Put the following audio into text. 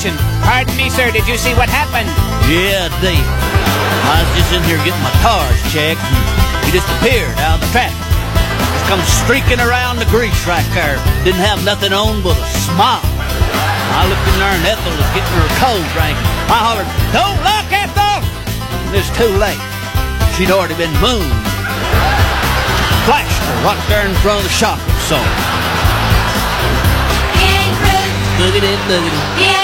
Pardon me, sir, did you see what happened? Yeah, I did. I was just in here getting my tires checked, and he disappeared out of the traffic. Just come streaking around the grease right there. Didn't have nothing on but a smile. I looked in there and Ethel was getting her cold drink. I hollered, "Don't look, Ethel!" And it's too late. She'd already been mooned. Flashed her right there in front of the shop, so. Look at it, look at it. Yeah.